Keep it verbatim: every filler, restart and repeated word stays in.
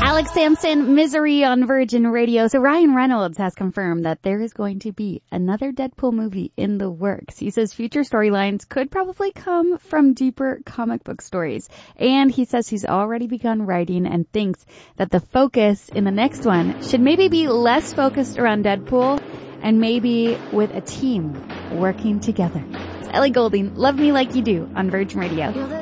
Alex Sampson, Misery on Virgin Radio. So Ryan Reynolds has confirmed that there is going to be another Deadpool movie in the works. He says future storylines could probably come from deeper comic book stories. And he says he's already begun writing and thinks that the focus in the next one should maybe be less focused around Deadpool and maybe with a team working together. It's Ellie Goulding, Love Me Like You Do on Virgin Radio.